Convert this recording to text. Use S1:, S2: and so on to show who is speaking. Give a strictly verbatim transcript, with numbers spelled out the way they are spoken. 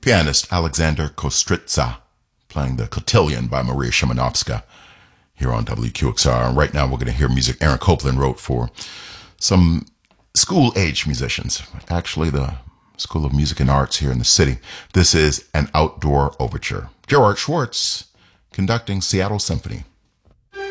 S1: pianist Alexander Kostritza, playing the Cotillion by Maria Szymanowska here on W Q X R. And right now we're going to hear music Aaron Copland wrote for some school-age musicians, actually the School of Music and Arts here in the city. This is an outdoor overture. Gerard Schwartz conducting Seattle Symphony.